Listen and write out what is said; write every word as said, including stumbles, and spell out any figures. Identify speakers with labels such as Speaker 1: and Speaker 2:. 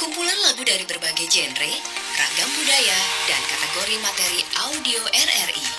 Speaker 1: Kumpulan lagu dari berbagai genre, ragam budaya, dan kategori materi audio R R I.